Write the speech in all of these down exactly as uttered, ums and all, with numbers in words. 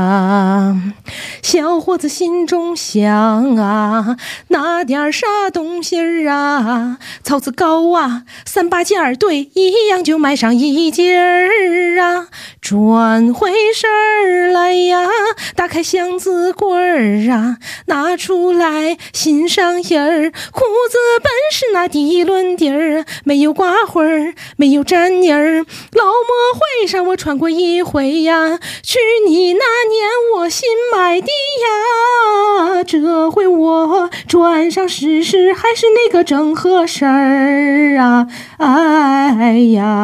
啊，小伙子心中想啊，拿点啥东西儿啊？草字高啊，三八件儿对，一样就买上一件儿啊。转回身儿来呀，打开箱子柜儿啊，拿出来心上印儿。裤子本是那底轮底儿，没有刮花儿，没有粘泥儿。老模会上我穿过一回呀，去你那年我新买的呀，这回我转上试试，还是那个正合身儿啊！哎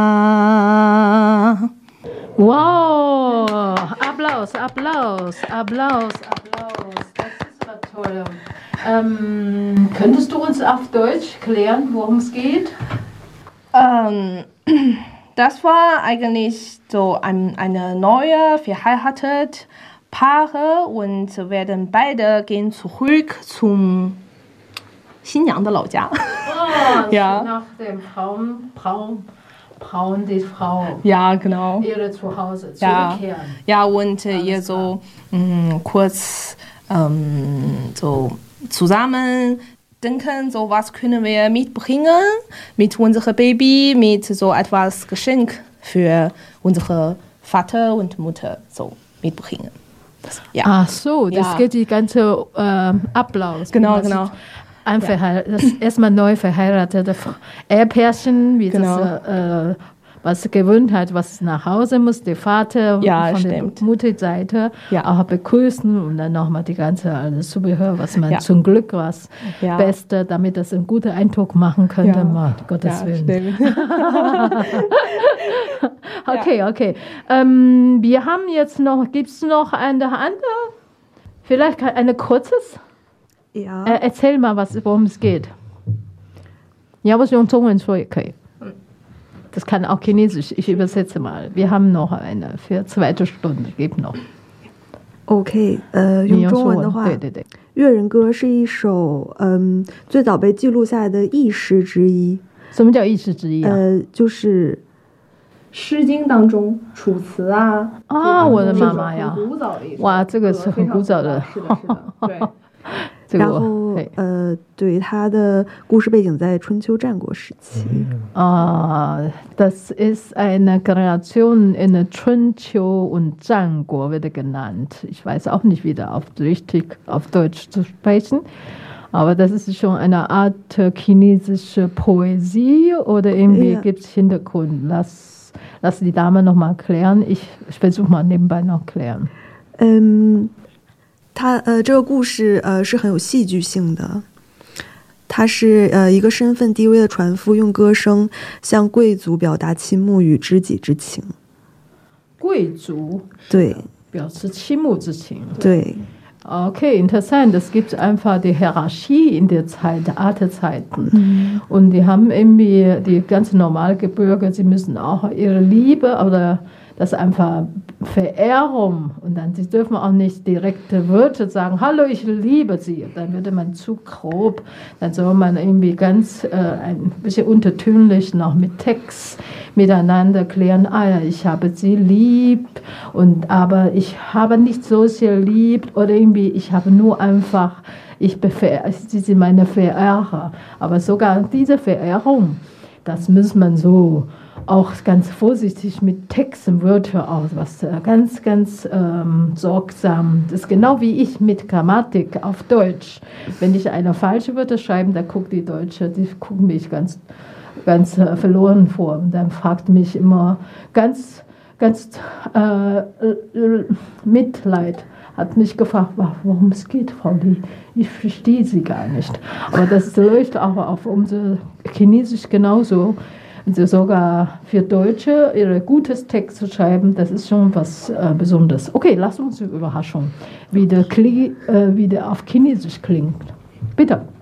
呀！ Wow! Applaus, Applaus, Applaus, Applaus. Das ist aber toll. Ähm, könntest du uns auf Deutsch klären, worum es geht? Ähm, das war eigentlich so ein, eine neue, verheiratete Paare und werden beide gehen zurück zum 新娘的老家。 Oh, ja. Nach dem Braun, Braun, Braun die Frau. Ja, genau. Ihre Zuhause ja. zurückkehren. Ja, und äh, ihr so mh, kurz ähm, so zusammen denken, so was können wir mitbringen mit unserem Baby, mit so etwas Geschenk für unsere Vater und Mutter so mitbringen. Das, ja. Ach so, das ja. geht die ganze äh, Ablauf. Genau, genau. Ein ja. das erstmal neu verheiratete Ehepärchen, wie genau. das, äh, was gewöhnt hat, was nach Hause muss, der Vater ja, von stimmt. der Mutterseite ja. auch begrüßen und dann nochmal die ganze alles Zubehör, was man ja. zum Glück was ja. Beste, damit das einen guten Eindruck machen könnte, ja. mal, Gottes ja, Willen. okay, okay. Ähm, wir haben jetzt noch, gibt es noch eine andere, vielleicht eine kurzes? Ja. Äh, erzähl mal, was, worum es geht. Ja, was用中文说也可以。Das kann auch Chinesisch. Ich übersetze mal. Wir haben noch eine für zweite Stunde. Gibt noch. OK， 呃，用中文的话， 对对对，《 越人歌》是一首嗯最早被记录下来的佚诗之一。 什么叫佚诗之一啊？ 呃，就是《 诗经》当中《楚辞》啊。 啊，我的妈妈呀！ 很古早的一首。 哇，这个是很古早的。 是的，是的，对。 然后呃，对，它的故事背景在春秋战国时期。 啊 ，das ist eine Kreation in春秋und 战国 wird genannt. Ich weiß auch nicht, wie da auf richtig auf Deutsch zu sprechen, aber das ist schon eine Art chinesische Poesie oder irgendwie ja. gibt es Hintergrund. Lass, lass die Dame noch mal klären. Ich, ich versuche mal nebenbei noch klären. Ähm. 他呃，这个故事呃是很有戏剧性的。他是呃一个身份低微的船夫，用歌声向贵族表达倾慕与知己之情。 贵族对， 表示倾慕之情。 对。 Okay, interessant. Es gibt einfach die Hierarchie in der Zeit, der Artezeiten. Mhm. Und die haben irgendwie, die ganz normale Bürger, sie müssen auch ihre Liebe oder das einfach Verehrung und dann, sie dürfen auch nicht direkte Wörter sagen, hallo, ich liebe sie. Dann würde man zu grob, dann soll man irgendwie ganz äh, ein bisschen untertönlich noch mit Text miteinander klären, ah ja, ich habe sie lieb, und aber ich habe nicht so sehr lieb oder irgendwie, ich habe nur einfach, ich beverehr, sie sind meine Verehrer. Aber sogar diese Verehrung, das muss man so auch ganz vorsichtig mit Texten, Wörtern aus, was ganz, ganz ähm, sorgsam. Das ist genau wie ich mit Grammatik auf Deutsch. Wenn ich eine falsche Wörter schreibe, dann guckt die Deutsche, die gucken mich ganz, ganz äh, verloren vor. Und dann fragt mich immer ganz, ganz äh, Mitleid. Hat mich gefragt, worum es geht, Frau Li. Ich verstehe sie gar nicht. Aber das läuft auch auf unser Chinesisch genauso. Also sogar für Deutsche ihre gutes Text zu schreiben, das ist schon was äh, Besonderes. Okay, lass uns eine Überraschung, wie der, Kli, äh, wie der auf Chinesisch klingt. Bitte.